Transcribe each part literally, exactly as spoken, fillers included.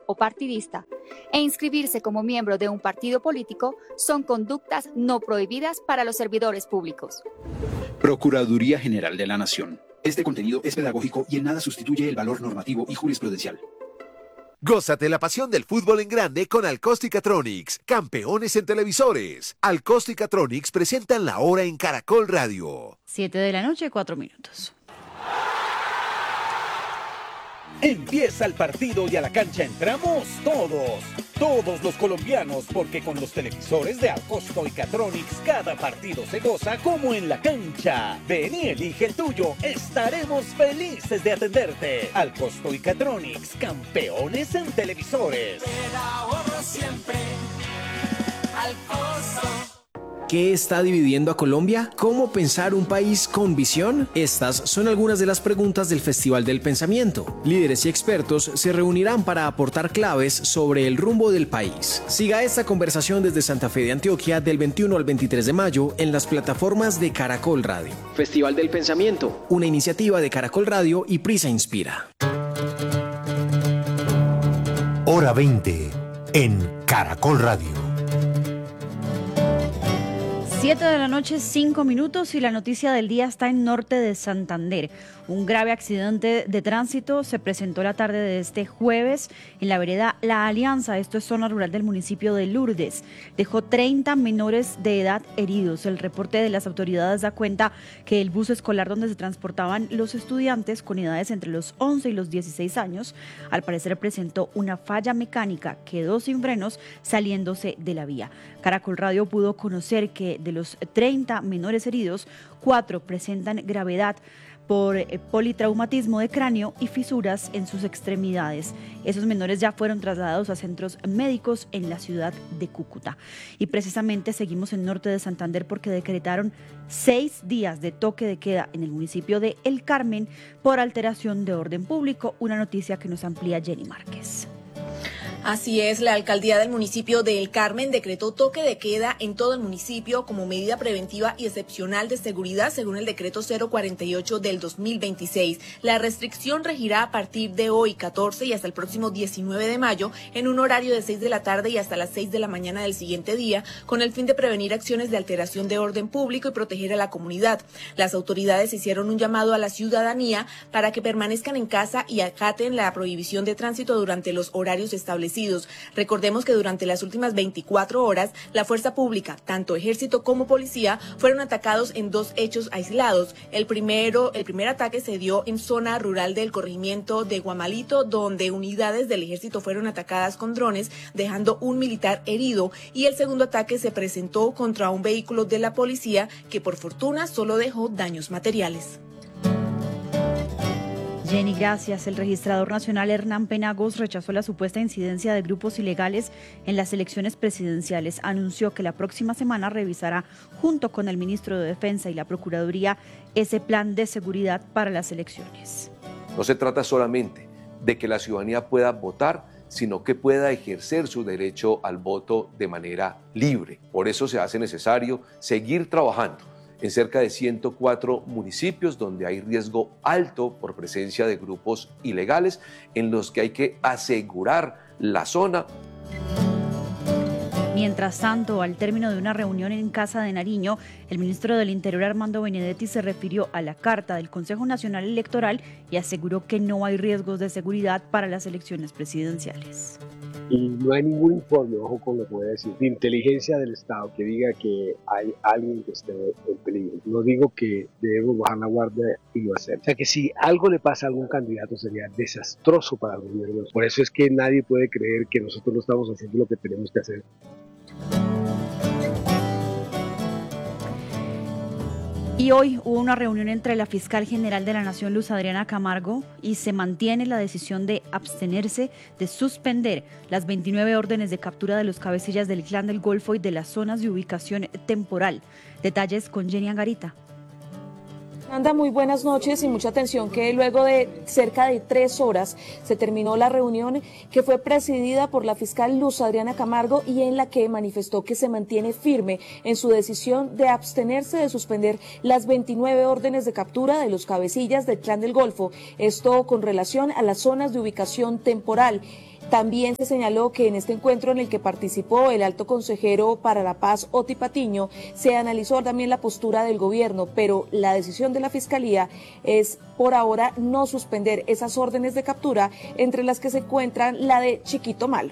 o partidista, e inscribirse como miembro de un partido político son conductas no prohibidas para los servidores públicos. Procuraduría General de la Nación. Este contenido es pedagógico y en nada sustituye el valor normativo y jurisprudencial. Gózate la pasión del fútbol en grande con Alcóstica-Tronics, campeones en televisores. Alcóstica-Tronics presentan la hora en Caracol Radio. Siete de la noche, cuatro minutos. Empieza el partido y a la cancha entramos todos, todos los colombianos, porque con los televisores de Alcóstica cada partido se goza como en la cancha. Ven y elige el tuyo, estaremos felices de atenderte. Alcóstica, campeones en televisores. Te ahorro siempre, Alcosto. ¿Qué está dividiendo a Colombia? ¿Cómo pensar un país con visión? Estas son algunas de las preguntas del Festival del Pensamiento. Líderes y expertos se reunirán para aportar claves sobre el rumbo del país. Siga esta conversación desde Santa Fe de Antioquia del veintiuno al veintitrés de mayo en las plataformas de Caracol Radio. Festival del Pensamiento, una iniciativa de Caracol Radio y Prisa Inspira. Hora veinte en Caracol Radio. Siete de la noche, cinco minutos, y la noticia del día está en norte de Santander. Un grave accidente de tránsito se presentó la tarde de este jueves en la vereda La Alianza, esto es zona rural del municipio de Lourdes. Dejó treinta menores de edad heridos. El reporte de las autoridades da cuenta que el bus escolar donde se transportaban los estudiantes con edades entre los once y los dieciséis años, al parecer presentó una falla mecánica, quedó sin frenos saliéndose de la vía. Caracol Radio pudo conocer que de los treinta menores heridos, cuatro presentan gravedad por politraumatismo de cráneo y fisuras en sus extremidades. Esos menores ya fueron trasladados a centros médicos en la ciudad de Cúcuta. Y precisamente seguimos en norte de Santander porque decretaron seis días de toque de queda en el municipio de El Carmen por alteración de orden público, una noticia que nos amplía Jenny Márquez. Así es, la alcaldía del municipio de El Carmen decretó toque de queda en todo el municipio como medida preventiva y excepcional de seguridad según el decreto cero cuarenta y ocho del dos mil veintiséis. La restricción regirá a partir de hoy catorce y hasta el próximo diecinueve de mayo en un horario de seis de la tarde y hasta las seis de la mañana del siguiente día, con el fin de prevenir acciones de alteración de orden público y proteger a la comunidad. Las autoridades hicieron un llamado a la ciudadanía para que permanezcan en casa y acaten la prohibición de tránsito durante los horarios establecidos. Recordemos que durante las últimas veinticuatro horas, la fuerza pública, tanto ejército como policía, fueron atacados en dos hechos aislados. El primero, el primer ataque se dio en zona rural del corregimiento de Guamalito, donde unidades del ejército fueron atacadas con drones, dejando un militar herido, y el segundo ataque se presentó contra un vehículo de la policía, que por fortuna solo dejó daños materiales. Jenny, gracias. El registrador nacional Hernán Penagos rechazó la supuesta incidencia de grupos ilegales en las elecciones presidenciales. Anunció que la próxima semana revisará, junto con el ministro de Defensa y la Procuraduría, ese plan de seguridad para las elecciones. No se trata solamente de que la ciudadanía pueda votar, sino que pueda ejercer su derecho al voto de manera libre. Por eso se hace necesario seguir trabajando en cerca de ciento cuatro municipios donde hay riesgo alto por presencia de grupos ilegales, en los que hay que asegurar la zona. Mientras tanto, al término de una reunión en Casa de Nariño, el ministro del Interior Armando Benedetti se refirió a la carta del Consejo Nacional Electoral y aseguró que no hay riesgos de seguridad para las elecciones presidenciales. Y no hay ningún informe, ojo con lo que voy a decir, de inteligencia del Estado que diga que hay alguien que esté en peligro. No digo que debemos bajar la guardia y lo hacer. O sea que si algo le pasa a algún candidato sería desastroso para el gobierno. Por eso es que nadie puede creer que nosotros no estamos haciendo lo que tenemos que hacer. Y hoy hubo una reunión entre la fiscal general de la Nación, Luz Adriana Camargo, y se mantiene la decisión de abstenerse de suspender las veintinueve órdenes de captura de los cabecillas del Clan del Golfo y de las zonas de ubicación temporal. Detalles con Jenny Angarita. Anda, muy buenas noches y mucha atención que luego de cerca de tres horas se terminó la reunión que fue presidida por la fiscal Luz Adriana Camargo y en la que manifestó que se mantiene firme en su decisión de abstenerse de suspender las veintinueve órdenes de captura de los cabecillas del Clan del Golfo, esto con relación a las zonas de ubicación temporal. También se señaló que en este encuentro en el que participó el alto consejero para la paz, Oti Patiño, se analizó también la postura del gobierno, pero la decisión de la Fiscalía es por ahora no suspender esas órdenes de captura, entre las que se encuentran la de Chiquito Malo.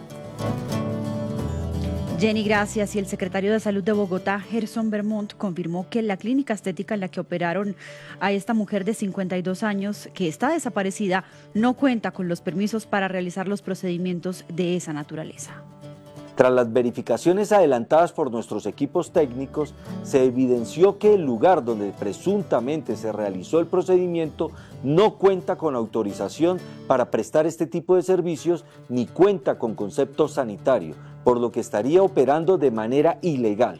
Jenny, gracias. Y el secretario de Salud de Bogotá, Gerson Vermont, confirmó que la clínica estética en la que operaron a esta mujer de cincuenta y dos años, que está desaparecida, no cuenta con los permisos para realizar los procedimientos de esa naturaleza. Tras las verificaciones adelantadas por nuestros equipos técnicos, se evidenció que el lugar donde presuntamente se realizó el procedimiento no cuenta con autorización para prestar este tipo de servicios ni cuenta con concepto sanitario, por lo que estaría operando de manera ilegal.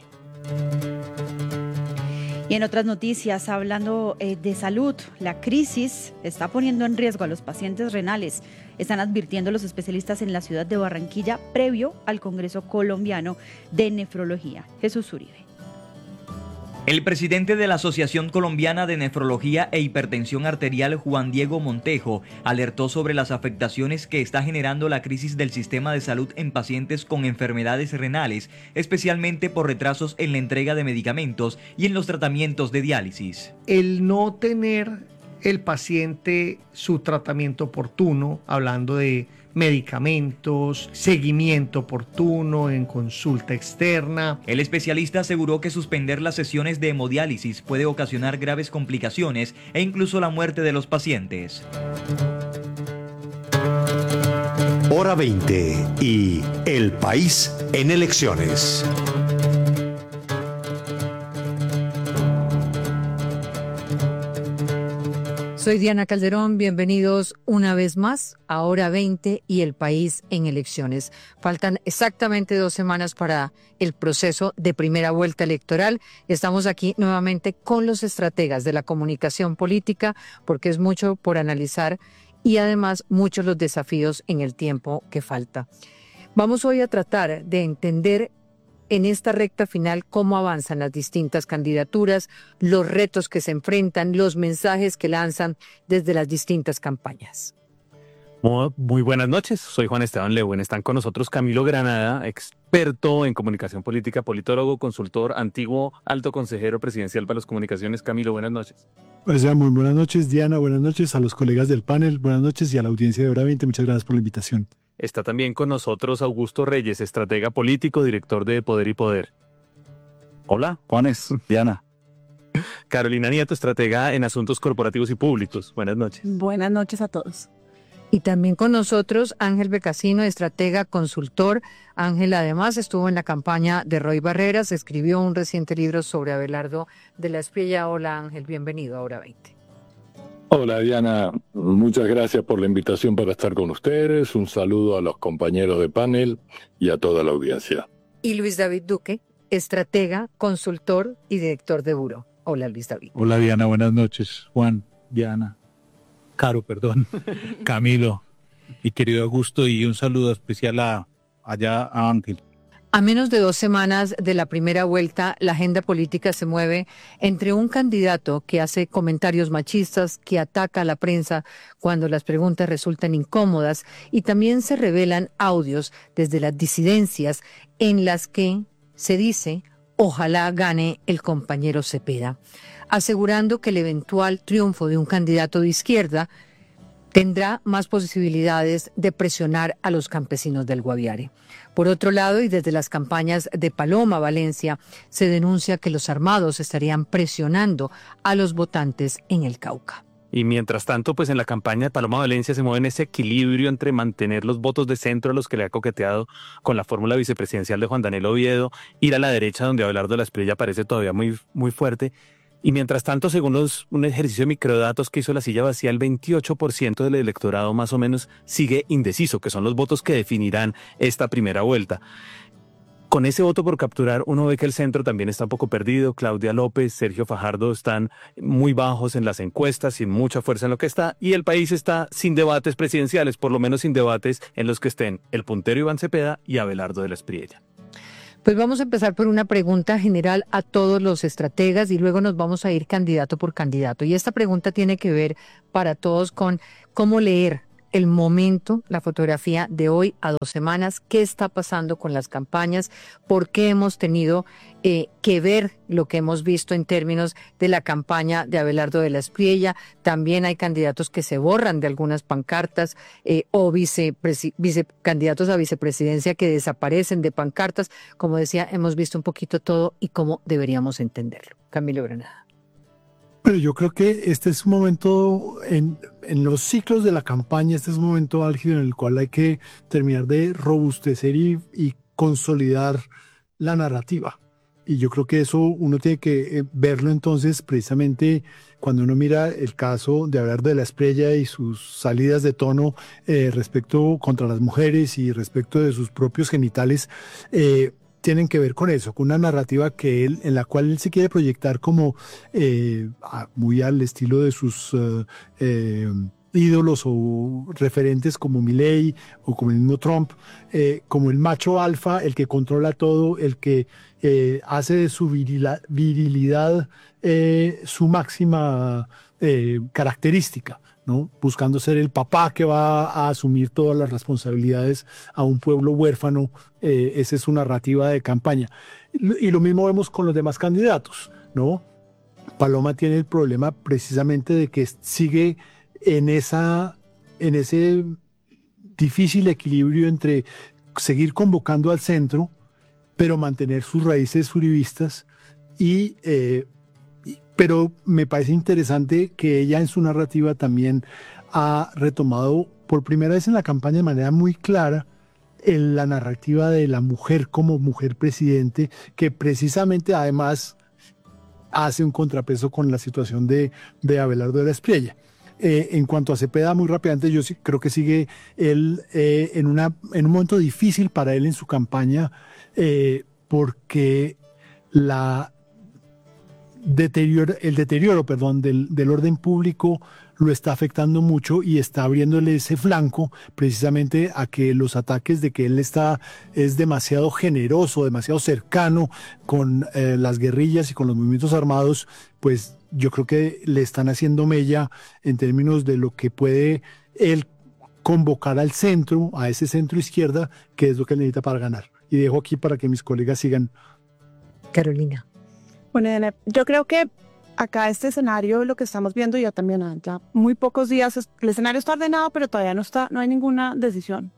Y en otras noticias, hablando eh, de salud, la crisis está poniendo en riesgo a los pacientes renales. Están advirtiendo los especialistas en la ciudad de Barranquilla previo al Congreso Colombiano de Nefrología. Jesús Uribe. El presidente de la Asociación Colombiana de Nefrología e Hipertensión Arterial, Juan Diego Montejo, alertó sobre las afectaciones que está generando la crisis del sistema de salud en pacientes con enfermedades renales, especialmente por retrasos en la entrega de medicamentos y en los tratamientos de diálisis. El no tener el paciente su tratamiento oportuno, hablando de medicamentos, seguimiento oportuno en consulta externa. El especialista aseguró que suspender las sesiones de hemodiálisis puede ocasionar graves complicaciones e incluso la muerte de los pacientes. Hora veinte y El País en elecciones. Soy Diana Calderón, bienvenidos una vez más a Hora veinte y El País en elecciones. Faltan exactamente dos semanas para el proceso de primera vuelta electoral. Estamos aquí nuevamente con los estrategas de la comunicación política porque es mucho por analizar y además muchos los desafíos en el tiempo que falta. Vamos hoy a tratar de entender en esta recta final cómo avanzan las distintas candidaturas, los retos que se enfrentan, los mensajes que lanzan desde las distintas campañas. Muy, muy buenas noches, soy Juan Esteban Lewen. Están con nosotros Camilo Granada, experto en comunicación política, politólogo, consultor, antiguo alto consejero presidencial para las comunicaciones. Camilo, buenas noches. Pues ya, muy buenas noches, Diana, buenas noches a los colegas del panel, buenas noches y a la audiencia de Hora veinte, muchas gracias por la invitación. Está también con nosotros Augusto Reyes, estratega político, director de Poder y Poder. Hola, Juanes, Diana. Carolina Nieto, estratega en asuntos corporativos y públicos. Buenas noches. Buenas noches a todos. Y también con nosotros Ángel Becasino, estratega, consultor. Ángel además estuvo en la campaña de Roy Barreras, escribió un reciente libro sobre Abelardo de la Espriella. Hola Ángel, bienvenido a Hora veinte. Hola Diana, muchas gracias por la invitación para estar con ustedes. Un saludo a los compañeros de panel y a toda la audiencia. Y Luis David Duque, estratega, consultor y director de Buró. Hola Luis David. Hola Diana, buenas noches. Juan, Diana, Caro, perdón, Camilo, mi querido Augusto, y un saludo especial a allá a Ángel. A menos de dos semanas de la primera vuelta, la agenda política se mueve entre un candidato que hace comentarios machistas, que ataca a la prensa cuando las preguntas resultan incómodas, y también se revelan audios desde las disidencias en las que se dice ojalá gane el compañero Cepeda, asegurando que el eventual triunfo de un candidato de izquierda tendrá más posibilidades de presionar a los campesinos del Guaviare. Por otro lado, y desde las campañas de Paloma Valencia, se denuncia que los armados estarían presionando a los votantes en el Cauca. Y mientras tanto, pues en la campaña de Paloma Valencia se mueve en ese equilibrio entre mantener los votos de centro a los que le ha coqueteado con la fórmula vicepresidencial de Juan Daniel Oviedo, ir a la derecha donde Abelardo de la Espriella parece todavía muy, muy fuerte. Y mientras tanto, según los, un ejercicio de microdatos que hizo La Silla Vacía, el veintiocho por ciento del electorado más o menos sigue indeciso, que son los votos que definirán esta primera vuelta. Con ese voto por capturar, uno ve que el centro también está un poco perdido. Claudia López, Sergio Fajardo están muy bajos en las encuestas, sin mucha fuerza en lo que está, y el país está sin debates presidenciales, por lo menos sin debates en los que estén el puntero Iván Cepeda y Abelardo de la Espriella. Pues vamos a empezar por una pregunta general a todos los estrategas y luego nos vamos a ir candidato por candidato. Y esta pregunta tiene que ver para todos con cómo leer el momento, la fotografía de hoy a dos semanas, qué está pasando con las campañas, por qué hemos tenido eh, que ver lo que hemos visto en términos de la campaña de Abelardo de la Espriella. También hay candidatos que se borran de algunas pancartas eh, o vicepresi- vice, candidatos a vicepresidencia que desaparecen de pancartas. Como decía, hemos visto un poquito todo y cómo deberíamos entenderlo. Camilo Granada. Pero yo creo que este es un momento, en, en los ciclos de la campaña, este es un momento álgido en el cual hay que terminar de robustecer y, y consolidar la narrativa. Y yo creo que eso uno tiene que verlo entonces precisamente cuando uno mira el caso de Abelardo de la Espriella y sus salidas de tono eh, respecto contra las mujeres y respecto de sus propios genitales, eh, tienen que ver con eso, con una narrativa que él, en la cual él se quiere proyectar como eh, muy al estilo de sus uh, eh, ídolos o referentes como Milei o como el mismo Trump, eh, como el macho alfa, el que controla todo, el que eh, hace de su virila, virilidad eh, su máxima eh, característica, ¿no? Buscando ser el papá que va a asumir todas las responsabilidades a un pueblo huérfano. Eh, esa es su narrativa de campaña. Y lo mismo vemos con los demás candidatos, ¿no? Paloma tiene el problema precisamente de que sigue en, esa, en ese difícil equilibrio entre seguir convocando al centro, pero mantener sus raíces uribistas y... Eh, pero me parece interesante que ella en su narrativa también ha retomado por primera vez en la campaña de manera muy clara en la narrativa de la mujer como mujer presidente, que precisamente además hace un contrapeso con la situación de, de Abelardo de la Espriella. Eh, en cuanto a Cepeda, muy rápidamente, yo sí, creo que sigue él eh, en, una, en un momento difícil para él en su campaña, eh, porque la... Deterioro, el deterioro perdón, del, del orden público lo está afectando mucho y está abriéndole ese flanco precisamente a que los ataques de que él está, es demasiado generoso, demasiado cercano con eh, las guerrillas y con los movimientos armados, pues yo creo que le están haciendo mella en términos de lo que puede él convocar al centro, a ese centro izquierda, que es lo que necesita para ganar. Y dejo aquí para que mis colegas sigan. Carolina. Bueno, Diana, yo creo que acá este escenario, lo que estamos viendo ya también, ya muy pocos días, el escenario está ordenado, pero todavía no está, no hay ninguna decisión.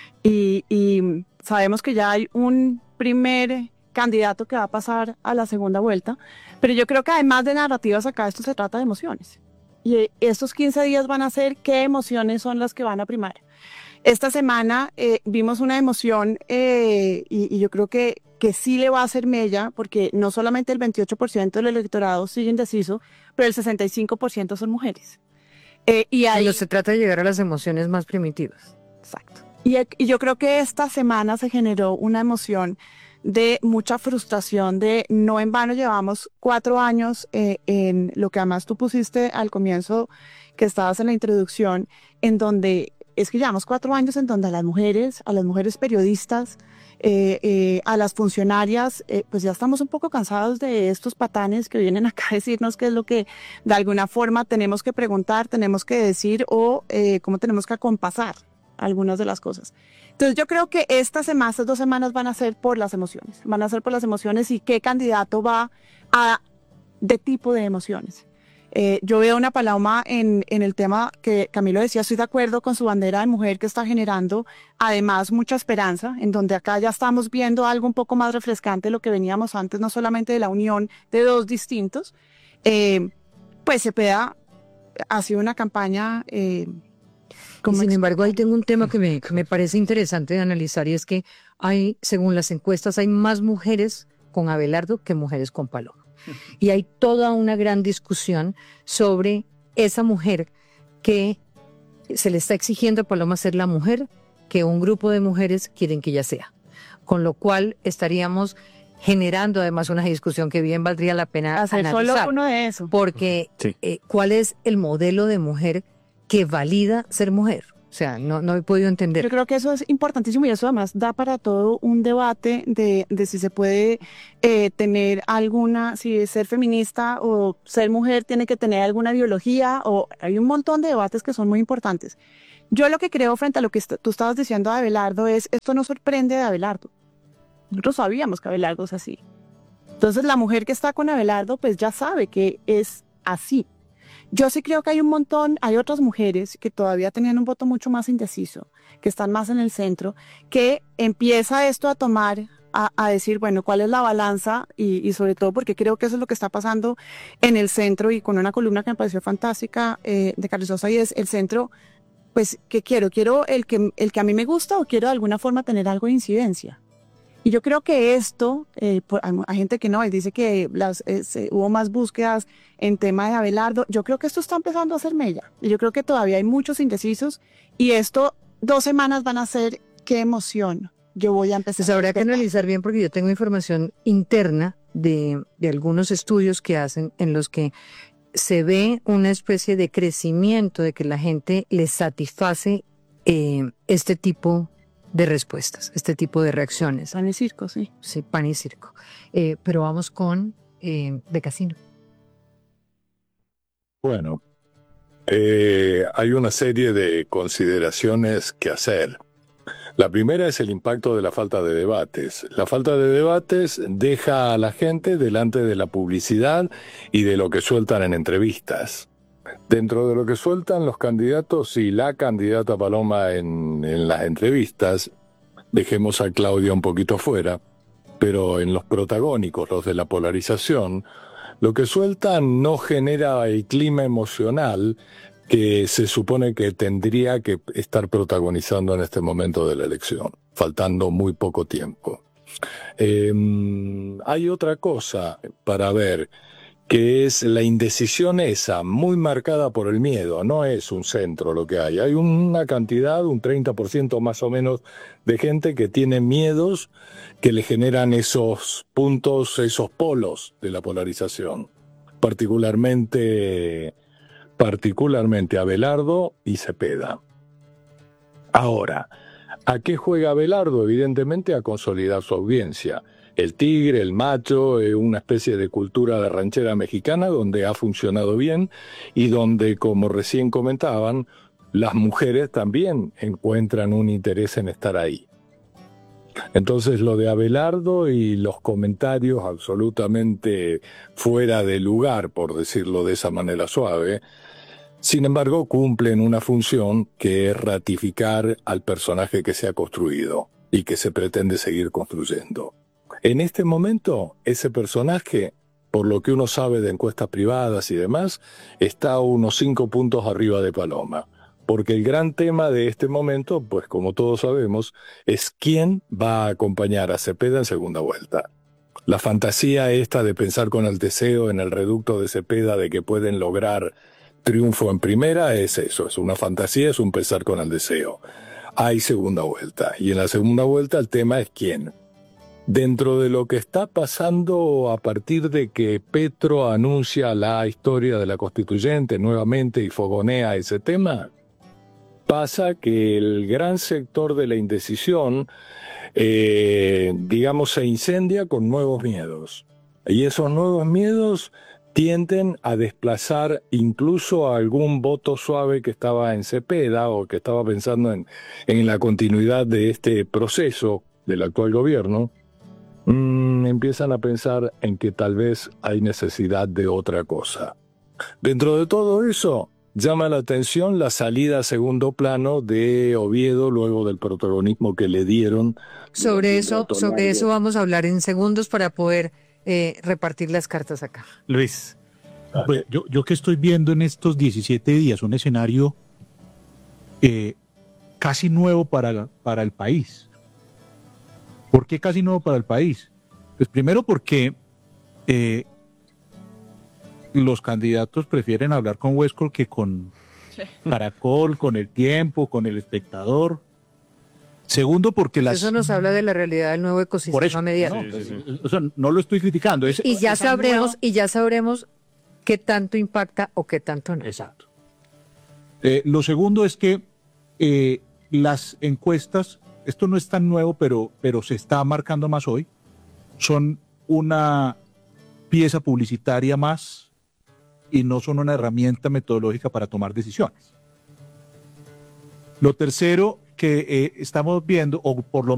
Y, y sabemos que ya hay un primer candidato que va a pasar a la segunda vuelta, pero yo creo que además de narrativas acá esto se trata de emociones. Y estos quince días van a ser qué emociones son las que van a primar. Esta semana eh, vimos una emoción eh, y, y yo creo que, que sí le va a hacer mella, porque no solamente el veintiocho por ciento del electorado sigue indeciso, pero el sesenta y cinco por ciento son mujeres. Eh, y ahí, Pero se trata de llegar a las emociones más primitivas. Exacto. Y, y yo creo que esta semana se generó una emoción de mucha frustración, de no en vano llevamos cuatro años eh, en lo que además tú pusiste al comienzo, que estabas en la introducción, en donde es que llevamos cuatro años en donde a las mujeres, a las mujeres periodistas, eh, eh, a las funcionarias, eh, pues ya estamos un poco cansados de estos patanes que vienen acá a decirnos qué es lo que de alguna forma tenemos que preguntar, tenemos que decir o eh, cómo tenemos que acompasar algunas de las cosas. Entonces yo creo que estas semanas, estas dos semanas van a ser por las emociones, van a ser por las emociones y qué candidato va a de tipo de emociones. Eh, yo veo una Paloma en, en el tema que Camilo decía, estoy de acuerdo con su bandera de mujer que está generando además mucha esperanza, en donde acá ya estamos viendo algo un poco más refrescante de lo que veníamos antes, no solamente de la unión de dos distintos. Eh, pues Cepeda ha sido una campaña... Eh, Y sin embargo, ahí tengo un tema que me, que me parece interesante de analizar y es que hay, según las encuestas, hay más mujeres con Abelardo que mujeres con Paloma. Y hay toda una gran discusión sobre esa mujer que se le está exigiendo a Paloma ser la mujer que un grupo de mujeres quieren que ella sea. Con lo cual estaríamos generando además una discusión que bien valdría la pena hacer analizar. Solo uno de eso. Porque sí. eh, ¿cuál es el modelo de mujer que valida ser mujer? O sea, no, no he podido entender. Yo creo que eso es importantísimo y eso además da para todo un debate de, de si se puede eh, tener alguna, si ser feminista o ser mujer tiene que tener alguna biología, o hay un montón de debates que son muy importantes. Yo lo que creo frente a lo que est- tú estabas diciendo de Abelardo es, esto no sorprende de Abelardo. Nosotros sabíamos que Abelardo es así. Entonces la mujer que está con Abelardo pues ya sabe que es así. Yo sí creo que hay un montón, hay otras mujeres que todavía tenían un voto mucho más indeciso, que están más en el centro, que empieza esto a tomar, a, a decir, bueno, ¿cuál es la balanza? Y, y sobre todo porque creo que eso es lo que está pasando en el centro, y con una columna que me pareció fantástica eh, de Carlos Sosa, y es el centro, pues, ¿qué quiero? ¿Quiero el que, el que a mí me gusta o quiero de alguna forma tener algo de incidencia? Y yo creo que esto, eh, por, hay, hay gente que no, y dice que las, eh, se, hubo más búsquedas en tema de Abelardo. Yo creo que esto está empezando a hacer mella. Y yo creo que todavía hay muchos indecisos. Y esto, dos semanas van a ser, qué emoción. Yo voy a empezar. Pues habrá que analizar bien, porque yo tengo información interna de, de algunos estudios que hacen en los que se ve una especie de crecimiento de que la gente les satisface eh, este tipo de respuestas, este tipo de reacciones. Pan y circo, sí. Sí, pan y circo. Eh, pero vamos con eh, de Casino. Bueno, eh, hay una serie de consideraciones que hacer. La primera es el impacto de la falta de debates. La falta de debates deja a la gente delante de la publicidad y de lo que sueltan en entrevistas. Dentro de lo que sueltan los candidatos y la candidata Paloma en, en las entrevistas, dejemos a Claudia un poquito fuera, pero en los protagónicos, los de la polarización, lo que sueltan no genera el clima emocional que se supone que tendría que estar protagonizando en este momento de la elección, faltando muy poco tiempo. Eh, hay otra cosa para ver, que es la indecisión esa, muy marcada por el miedo. No es un centro lo que hay. Hay una cantidad, un treinta por ciento más o menos, de gente que tiene miedos que le generan esos puntos, esos polos de la polarización. Particularmente, particularmente Abelardo y Cepeda. Ahora, ¿a qué juega Abelardo? Evidentemente a consolidar su audiencia. El tigre, el macho, eh, una especie de cultura de ranchera mexicana donde ha funcionado bien y donde, como recién comentaban, las mujeres también encuentran un interés en estar ahí. Entonces lo de Abelardo y los comentarios absolutamente fuera de lugar, por decirlo de esa manera suave, sin embargo cumplen una función que es ratificar al personaje que se ha construido y que se pretende seguir construyendo. En este momento, ese personaje, por lo que uno sabe de encuestas privadas y demás, está a unos cinco puntos arriba de Paloma. Porque el gran tema de este momento, pues como todos sabemos, es quién va a acompañar a Cepeda en segunda vuelta. La fantasía esta de pensar con el deseo en el reducto de Cepeda de que pueden lograr triunfo en primera es eso, es una fantasía, es un pensar con el deseo. Hay segunda vuelta, y en la segunda vuelta el tema es quién. Dentro de lo que está pasando a partir de que Petro anuncia la historia de la constituyente nuevamente y fogonea ese tema, pasa que el gran sector de la indecisión, eh, digamos, se incendia con nuevos miedos. Y esos nuevos miedos tienden a desplazar incluso a algún voto suave que estaba en Cepeda o que estaba pensando en, en la continuidad de este proceso del actual gobierno. Mm, empiezan a pensar en que tal vez hay necesidad de otra cosa. Dentro de todo eso, llama la atención la salida a segundo plano de Oviedo luego del protagonismo que le dieron. Sobre eso, sobre eso vamos a hablar en segundos para poder eh, repartir las cartas acá. Luis, pues yo, yo que estoy viendo en estos diecisiete días un escenario eh, casi nuevo para, para el país. ¿Por qué casi nuevo para el país? Pues primero porque eh, los candidatos prefieren hablar con Huescol que con Caracol, con El Tiempo, con El Espectador. Segundo, porque las... Eso nos habla de la realidad del nuevo ecosistema mediático. No, sí, sí, sí. O sea, no lo estoy criticando. Es, y ya sabremos, nueva... y ya sabremos qué tanto impacta o qué tanto no. Exacto. Eh, lo segundo es que eh, las encuestas, esto no es tan nuevo, pero, pero se está marcando más hoy, son una pieza publicitaria más y no son una herramienta metodológica para tomar decisiones. Lo tercero que eh, estamos viendo, o por lo